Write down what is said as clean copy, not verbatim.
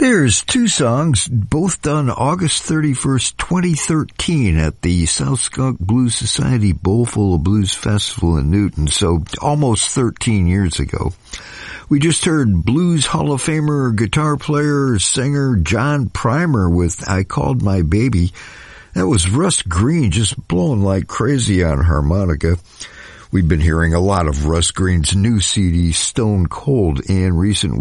There's two songs, both done August 31st, 2013 at the South Skunk Blues Society Bowlful of Blues Festival in Newton, so almost 13 years ago. We just heard Blues Hall of Famer, guitar player, singer John Primer with I Called My Baby. That was Russ Green just blowing like crazy on harmonica. We've been hearing a lot of Russ Green's new CD, Stone Cold, in recent